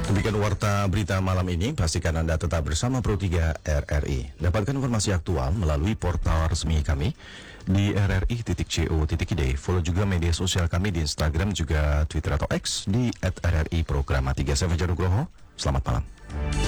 Demikian warta berita malam ini, pastikan Anda tetap bersama Pro3 RRI. Dapatkan informasi aktual melalui portal resmi kami di rri.co.id. Follow juga media sosial kami di Instagram, juga Twitter atau X di @RRI Programa 3. Saya Fajar Nugroho, selamat malam.